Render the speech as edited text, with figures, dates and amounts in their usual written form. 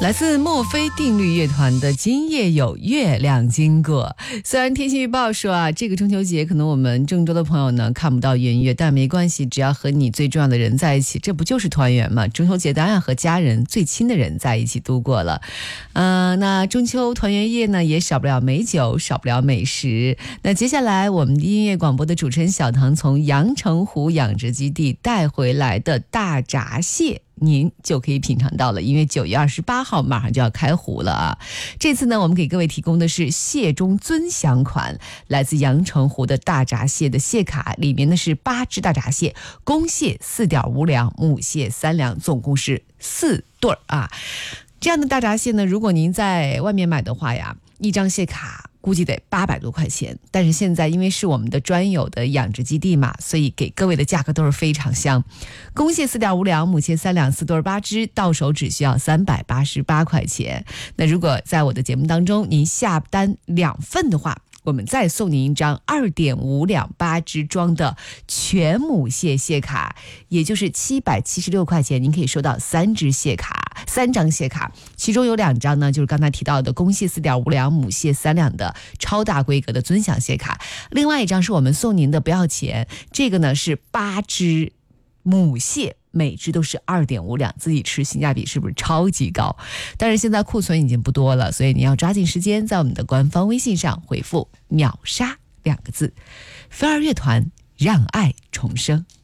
来自墨菲定律乐团的《今夜有月亮经过》。虽然天气预报说啊，这个中秋节可能我们郑州的朋友呢看不到圆月，但没关系，只要和你最重要的人在一起，这不就是团圆吗？中秋节当然和家人最亲的人在一起度过了。那中秋团圆夜呢，也少不了美酒，少不了美食。那接下来我们音乐广播的主持人小唐从阳澄湖养殖基地带回来的大闸蟹，您就可以品尝到了，因为9月28号马上就要开湖了啊！这次呢，我们给各位提供的是蟹中尊享款，来自阳澄湖的大闸蟹的蟹卡，里面呢是8只大闸蟹，公蟹4.5两，母蟹3两，总共是4对啊！这样的大闸蟹呢，如果您在外面买的话呀，一张蟹卡估计得800多块钱，但是现在因为是我们的专有的养殖基地嘛，所以给各位的价格都是非常香。公蟹4.5两，母蟹3两，4对8只，到手只需要388块钱。那如果在我的节目当中您下单2份的话，我们再送您一张2.5两8只装的全母蟹蟹卡，也就是776块钱，您可以收到3张蟹卡，其中有2张呢，就是刚才提到的公蟹4.5两，母蟹3两的超大规格的尊享蟹卡，另外一张是我们送您的不要钱，这个呢是8只母蟹，每只都是2.5两，自己吃性价比是不是超级高？但是现在库存已经不多了，所以你要抓紧时间在我们的官方微信上回复秒杀2个字，飞儿乐团让爱重生。